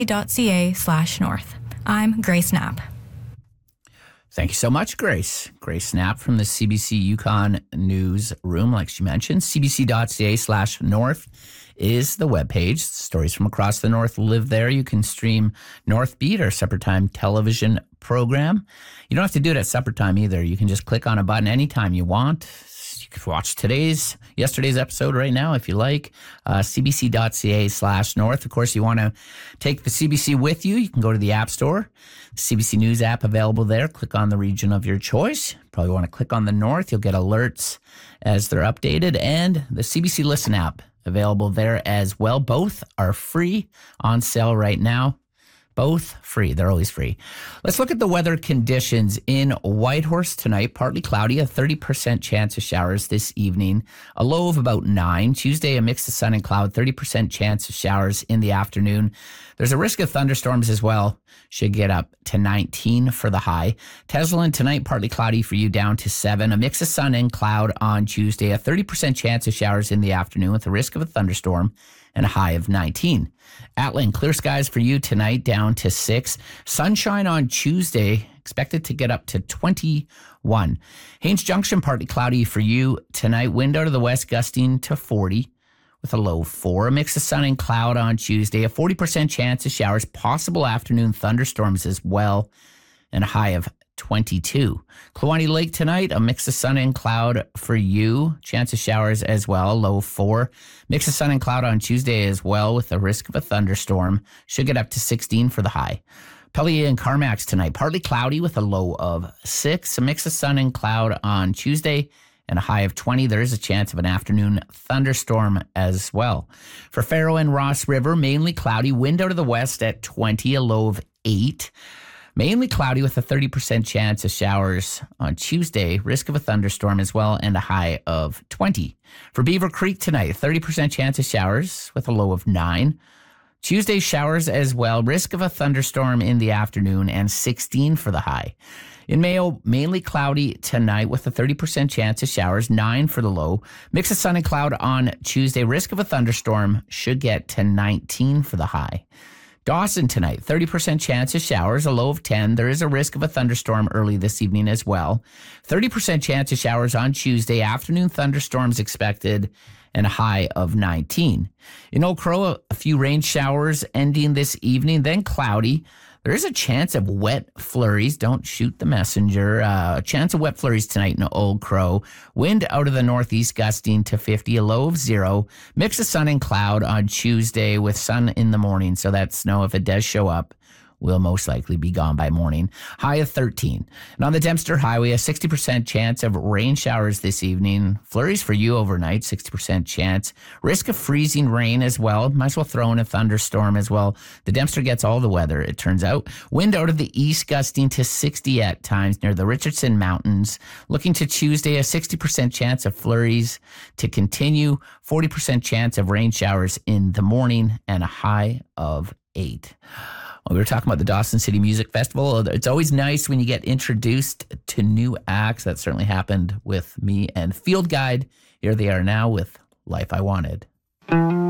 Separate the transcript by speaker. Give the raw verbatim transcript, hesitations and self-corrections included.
Speaker 1: ca slash north. I'm Grace Knapp.
Speaker 2: Thank you so much, Grace. Grace Knapp from the C B C Yukon newsroom, like she mentioned. cbc.ca slash north is the webpage. Stories from across the north live there. You can stream North Beat, our supper time television program. You don't have to do it at supper time either. You can just click on a button anytime you want. You can watch today's, yesterday's episode right now if you like. Uh, cbc.ca slash north. Of course, you want to take the C B C with you. You can go to the App Store. The C B C News app available there. Click on the region of your choice. Probably want to click on the north. You'll get alerts as they're updated. And the C B C Listen app available there as well. Both are free, on sale right now. Both free. They're always free. Let's look at the weather conditions in Whitehorse tonight. Partly cloudy, a thirty percent chance of showers this evening. A low of about nine. Tuesday, a mix of sun and cloud, thirty percent chance of showers in the afternoon. There's a risk of thunderstorms as well. Should get up to nineteen for the high. Teslin tonight, partly cloudy for you, down to seven. A mix of sun and cloud on Tuesday. A thirty percent chance of showers in the afternoon with a risk of a thunderstorm and a high of nineteen. Atlin, clear skies for you tonight, down to six. Sunshine on Tuesday, expected to get up to twenty-one. Haines Junction, partly cloudy for you tonight. Wind out of the west, gusting to forty with a low of four. A mix of sun and cloud on Tuesday. A forty percent chance of showers, possible afternoon thunderstorms as well, and a high of twenty-two. Kluwani Lake tonight, a mix of sun and cloud for you. Chance of showers as well, low of four. Mix of sun and cloud on Tuesday as well with a risk of a thunderstorm. Should get up to sixteen for the high. Pelly and Carmax tonight, partly cloudy with a low of six. A mix of sun and cloud on Tuesday and a high of twenty. There is a chance of an afternoon thunderstorm as well. For Faro and Ross River, mainly cloudy. Wind out of the west at twenty, a low of eight. Mainly cloudy with a thirty percent chance of showers on Tuesday. Risk of a thunderstorm as well and a high of twenty. For Beaver Creek tonight, thirty percent chance of showers with a low of nine. Tuesday showers as well. Risk of a thunderstorm in the afternoon and sixteen for the high. In Mayo, mainly cloudy tonight with a thirty percent chance of showers, nine for the low. Mix of sun and cloud on Tuesday. Risk of a thunderstorm should get to nineteen for the high. Dawson tonight, thirty percent chance of showers, a low of ten. There is a risk of a thunderstorm early this evening as well. thirty percent chance of showers on Tuesday. Afternoon thunderstorms expected and a high of nineteen. In Old Crow, a few rain showers ending this evening, then cloudy. There is a chance of wet flurries. Don't shoot the messenger. Uh, a chance of wet flurries tonight in Old Crow. Wind out of the northeast gusting to fifty, a low of zero. Mix of sun and cloud on Tuesday with sun in the morning. So that snow, if it does show up, will most likely be gone by morning. High of thirteen. And on the Dempster Highway, a sixty percent chance of rain showers this evening. Flurries for you overnight, sixty percent chance. Risk of freezing rain as well. Might as well throw in a thunderstorm as well. The Dempster gets all the weather, it turns out. Wind out of the east gusting to sixty at times near the Richardson Mountains. Looking to Tuesday, a sixty percent chance of flurries to continue. forty percent chance of rain showers in the morning and a high of eight. We were talking about the Dawson City Music Festival. It's always nice when you get introduced to new acts. That certainly happened with me and Field Guide. Here they are now with Life I Wanted.